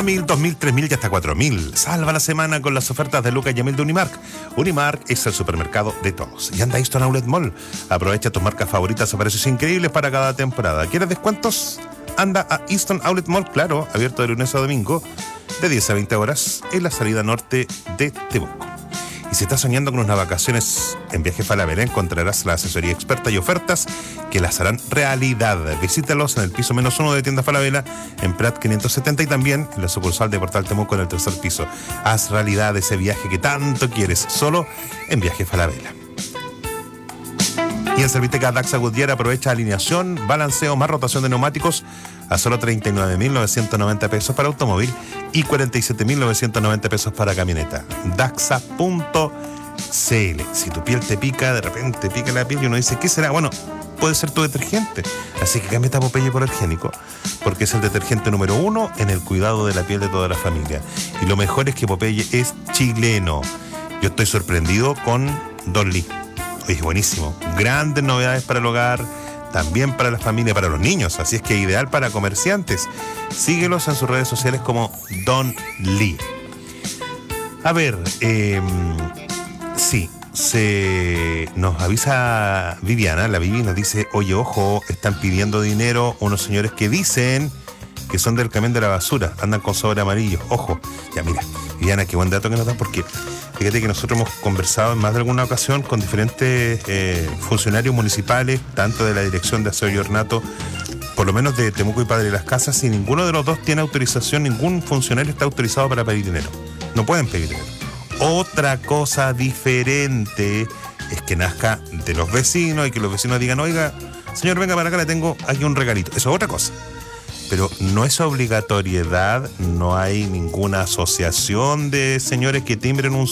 a 1.000, 2.000, 3.000 y hasta 4.000. Salva la semana con las ofertas de Lucas y Emil de Unimark. Unimark es el supermercado de todos. Y anda a Easton Outlet Mall. Aprovecha tus marcas favoritas a precios increíbles para cada temporada. ¿Quieres descuentos? Anda a Easton Outlet Mall, claro, abierto de lunes a domingo, de 10 a 20 horas, en la salida norte de Temuco. Y si estás soñando con unas vacaciones en Viaje Falabella, encontrarás la asesoría experta y ofertas que las harán realidad. Visítalos en el piso -1 de Tienda Falabella, en Prat 570, y también en la sucursal de Portal Temuco en el tercer piso. Haz realidad ese viaje que tanto quieres, solo en Viaje Falabella. Y en Serviteca Daxa Goodyear aprovecha alineación, balanceo más rotación de neumáticos a solo 39.990 pesos para automóvil y 47.990 pesos para camioneta. Daxa.cl. Si tu piel te pica, de repente pica la piel y uno dice, ¿qué será? Bueno, puede ser tu detergente. Así que cámbiate a Popeye por Argénico, porque es el detergente número 1 en el cuidado de la piel de toda la familia. Y lo mejor es que Popeye es chileno. Yo estoy sorprendido con Don Lee. Es buenísimo. Grandes novedades para el hogar, también para la familia, para los niños. Así es que ideal para comerciantes. Síguelos en sus redes sociales como Don Lee. A ver, sí, nos avisa Viviana, la Vivi nos dice, oye, ojo, están pidiendo dinero unos señores que dicen que son del camión de la basura, andan con sobre amarillo. Ojo, ya mira, Viviana, qué buen dato que nos dan, porque fíjate que nosotros hemos conversado en más de alguna ocasión con diferentes funcionarios municipales, tanto de la Dirección de Aseo y Ornato, por lo menos de Temuco y Padre de las Casas, y ninguno de los dos tiene autorización, ningún funcionario está autorizado para pedir dinero. No pueden pedir dinero. Otra cosa diferente es que nazca de los vecinos y que los vecinos digan, oiga, señor, venga para acá, le tengo aquí un regalito. Eso es otra cosa. Pero no es obligatoriedad, no hay ninguna asociación de señores que timbren un